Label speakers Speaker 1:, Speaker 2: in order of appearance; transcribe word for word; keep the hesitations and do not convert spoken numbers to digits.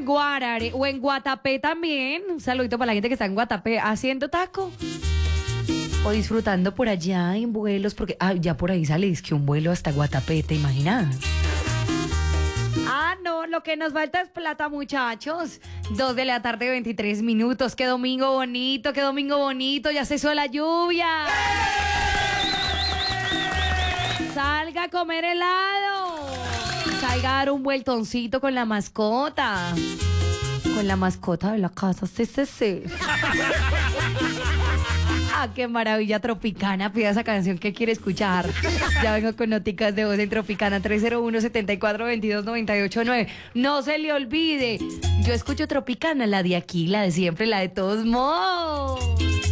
Speaker 1: Guarare o en Guatapé también. Un saludito para la gente que está en Guatapé haciendo taco. O disfrutando por allá en vuelos, porque ah, ya por ahí sale es que un vuelo hasta Guatapé, ¿te imaginas? Ah, no, lo que nos falta es plata, muchachos. Dos de la tarde, veintitrés minutos. Qué domingo bonito, qué domingo bonito. Ya cesó la lluvia. Salga a comer helado. Salga a dar un vueltoncito con la mascota. Con la mascota de la casa, C C C. Ah, qué maravilla Tropicana. Pida esa canción que quiere escuchar. Ya vengo con noticas de voz en Tropicana tres cero uno, siete cuatro, dos dos, nueve ocho nueve. No se le olvide. Yo escucho Tropicana, la de aquí, la de siempre, la de todos modos.